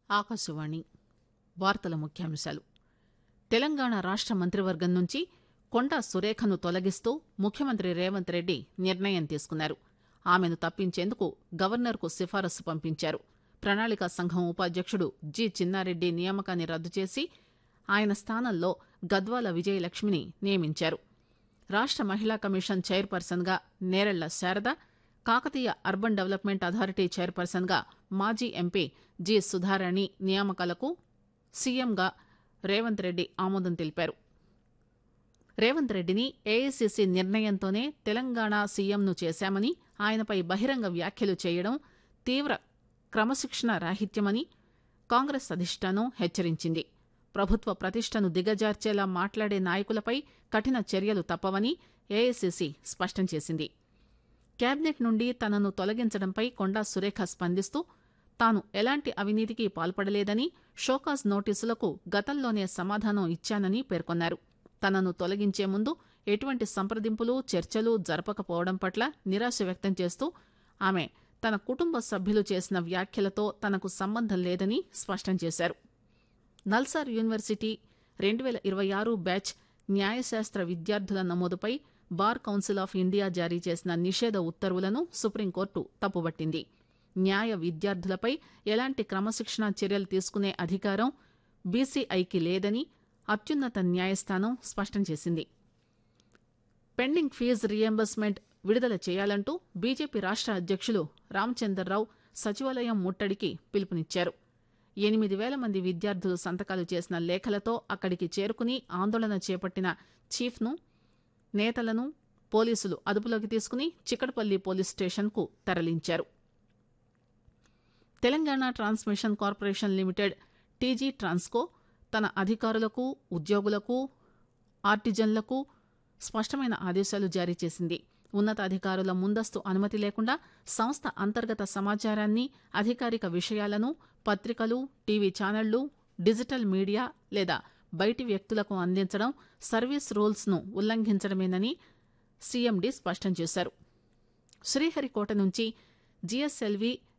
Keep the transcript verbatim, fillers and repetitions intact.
ఆకాశవాణి వార్తల ముఖ్యాంశాలు. తెలంగాణ రాష్ట మంత్రివర్గం నుంచి కొండా సురేఖను తొలగిస్తూ ముఖ్యమంత్రి రేవంత్ రెడ్డి నిర్ణయం తీసుకున్నారు. ఆమెను తప్పించేందుకు గవర్నర్కు సిఫారసు పంపించారు. ప్రణాళికా సంఘం ఉపాధ్యక్షుడు జి చిన్నారెడ్డి నియామకాన్ని రద్దు చేసి ఆయన స్థానంలో గద్వాల విజయలక్ష్మిని నియమించారు. రాష్ట మహిళా కమిషన్ చైర్పర్సన్ గా Nerella Sharada, Kakatiya urban development authority chairperson గా మాజీ ఎంపీ జి సుధారాణి నియామకాలకు సీఎంగా రేవంత్ రెడ్డి ఆమోదం తెలిపారు. రేవంత్ రెడ్డిని ఏఐసీసీ నిర్ణయంతోనే తెలంగాణ సీఎంను చేశామని, ఆయనపై బహిరంగ వ్యాఖ్యలు చేయడం తీవ్ర క్రమశిక్షణ రాహిత్యమని కాంగ్రెస్ అధిష్టానం హెచ్చరించింది. ప్రభుత్వ ప్రతిష్టను దిగజార్చేలా మాట్లాడే నాయకులపై కఠిన చర్యలు తప్పవని ఏఐసీసీ స్పష్టం చేసింది. కేబినెట్ నుండి తనను తొలగించడంపై కొండా సురేఖ స్పందిస్తూ తాను ఎలాంటి అవినీతికి పాల్పడలేదని, షోకాజ్ నోటీసులకు గతంలోనే సమాధానం ఇచ్చానని పేర్కొన్నారు. తనను తొలగించే ముందు ఎటువంటి సంప్రదింపులు, చర్చలు జరపకపోవడం పట్ల నిరాశ వ్యక్తం చేస్తూ ఆమె తన కుటుంబ సభ్యులు చేసిన వ్యాఖ్యలతో తనకు సంబంధం లేదని స్పష్టం చేశారు. నల్సార్ యూనివర్సిటీ రెండు పేల ఇరవై ఆరు బ్యాచ్ న్యాయశాస్త్ర విద్యార్థుల నమోదుపై బార్ కౌన్సిల్ ఆఫ్ ఇండియా జారీ చేసిన నిషేధ ఉత్తర్వులను సుప్రీంకోర్టు తప్పుబట్టింది. న్యాయ విద్యార్థులపై ఎలాంటి క్రమశిక్షణా చర్యలు తీసుకునే అధికారం బీసీఐకి లేదని అత్యున్నత న్యాయస్థానం స్పష్టం చేసింది. పెండింగ్ ఫీజు రియంబర్స్మెంట్ విడుదల చేయాలంటూ బీజేపీ రాష్ట అధ్యక్షులు రామచందర్రావు సచివాలయం ముట్టడికి పిలుపునిచ్చారు. ఎనిమిది వేల మంది విద్యార్థులు సంతకాలు చేసిన లేఖలతో అక్కడికి చేరుకుని ఆందోళన చేపట్టిన చీఫ్ను, నేతలను పోలీసులు అదుపులోకి తీసుకుని చిక్కడపల్లి పోలీస్ స్టేషన్కు తరలించారు. Telangana transmission corporation limited TG Transco తన అధికారులకు, ఉద్యోగులకు, ఆర్టిజన్లకు స్పష్టమైన ఆదేశాలు జారీ చేసింది. ఉన్నతాధికారుల ముందస్తు అనుమతి లేకుండా సంస్థ అంతర్గత సమాచారాన్ని, అధికారిక విషయాలను పత్రికలు, టీవీ ఛానళ్లు, డిజిటల్ మీడియా లేదా బయటి వ్యక్తులకు అందించడం సర్వీస్ రూల్స్ ను ఉల్లంఘించడమేనని సీఎండీ స్పష్టం చేశారు. శ్రీహరికోట నుంచి జీఎస్ఎల్వీ